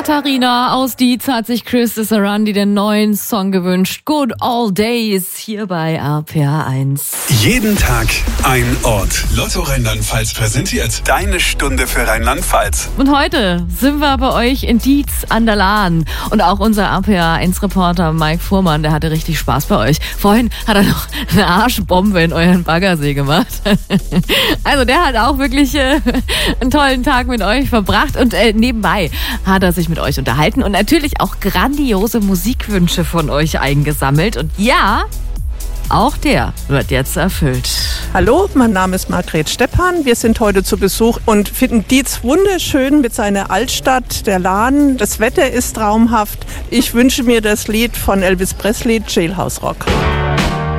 Katharina aus Dietz hat sich Chris Sarandi den neuen Song gewünscht. Good Old Days hier bei RPA 1. Jeden Tag ein Ort. Lotto Rheinland-Pfalz präsentiert Deine Stunde für Rheinland-Pfalz. Und heute sind wir bei euch in Dietz an der Lahn. Und auch unser RPA 1-Reporter Mike Fuhrmann, der hatte richtig Spaß bei euch. Vorhin hat er noch eine Arschbombe in euren Baggersee gemacht. Also der hat auch wirklich einen tollen Tag mit euch verbracht. Und nebenbei hat er sich mit euch unterhalten und natürlich auch grandiose Musikwünsche von euch eingesammelt. Und ja, auch der wird jetzt erfüllt. Hallo, mein Name ist Margret Stephan. Wir sind heute zu Besuch und finden Dietz wunderschön mit seiner Altstadt, der Lahn. Das Wetter ist traumhaft. Ich wünsche mir das Lied von Elvis Presley, Jailhouse Rock.